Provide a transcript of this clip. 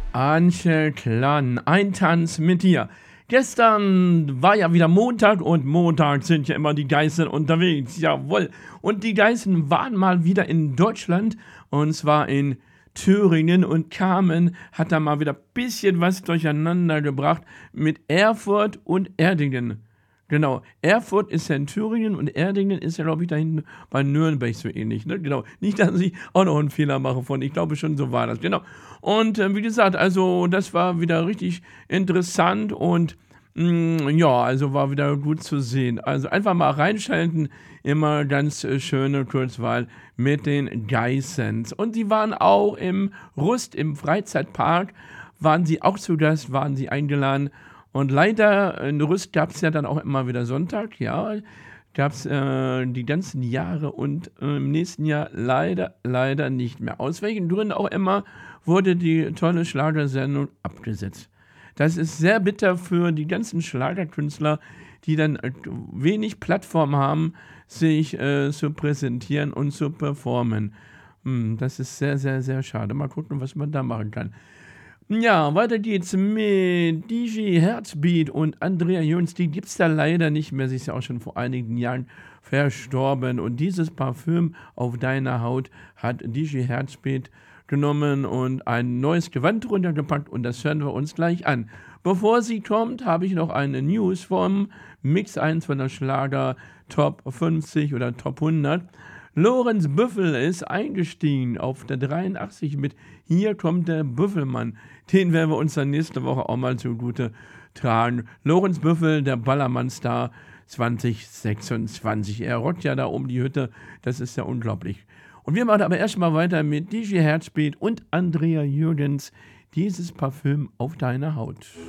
Antje Klann, ein Tanz mit dir. Gestern war ja wieder Montag und Montag sind ja immer die Geißen unterwegs, jawohl. Und die Geißen waren mal wieder in Deutschland und zwar in Thüringen und Carmen hat da mal wieder ein bisschen was durcheinander gebracht mit Erfurt und Erdingen. Genau, Erfurt ist ja in Thüringen und Erdingen ist ja, glaube ich, da hinten bei Nürnberg so ähnlich. Ne? Genau, nicht, dass ich auch noch einen Fehler mache von, ich glaube schon, so war das. Genau. Und wie gesagt, also das war wieder richtig interessant und ja, also war wieder gut zu sehen. Also einfach mal reinschalten, immer ganz schöne Kurzwahl mit den Geissens. Und sie waren auch im Rust, im Freizeitpark, waren sie auch zu Gast, waren sie eingeladen. Und leider, in Rüst gab es ja dann auch immer wieder Sonntag, ja. Gab es die ganzen Jahre und im nächsten Jahr leider nicht mehr. Aus welchen Gründen auch immer wurde die tolle Schlagersendung abgesetzt. Das ist sehr bitter für die ganzen Schlagerkünstler, die dann wenig Plattform haben, sich zu präsentieren und zu performen. Das ist sehr, sehr, sehr schade. Mal gucken, was man da machen kann. Ja, weiter geht's mit DJ Herzbeat und Andrea Jöns. Die gibt's da leider nicht mehr. Sie ist ja auch schon vor einigen Jahren verstorben. Und dieses Parfüm auf deiner Haut hat DJ Herzbeat genommen und ein neues Gewand runtergepackt. Und das hören wir uns gleich an. Bevor sie kommt, habe ich noch eine News vom Mix 1 von der Schlager Top 50 oder Top 100. Lorenz Büffel ist eingestiegen auf der 83 mit Hier kommt der Büffelmann. Den werden wir uns dann nächste Woche auch mal zugute tragen. Lorenz Büffel, der Ballermann-Star 2026. Er rockt ja da um die Hütte. Das ist ja unglaublich. Und wir machen aber erstmal weiter mit DJ Herzbeat und Andrea Jürgens. Dieses Parfüm auf deiner Haut.